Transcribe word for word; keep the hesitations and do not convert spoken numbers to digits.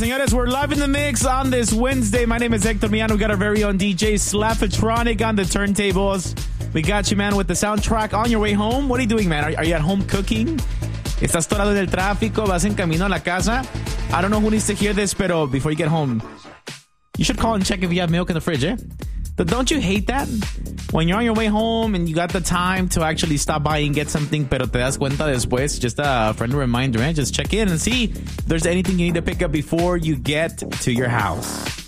Señores, we're live in the mix on this Wednesday. My name is Hector Millán. We got our very own D J Slaphatronic on the turntables. We got you, man, with the soundtrack on your way home. What are you doing, man? Are, are you at home cooking? ¿Estás torado en el tráfico? ¿Vas en camino a la casa? I don't know who needs to hear this, pero before you get home, you should call and check if you have milk in the fridge, eh? But don't you hate that? When you're on your way home and you got the time to actually stop by and get something, pero te das cuenta después, just a friendly reminder, eh? Just check in and see if there's anything you need to pick up before you get to your house.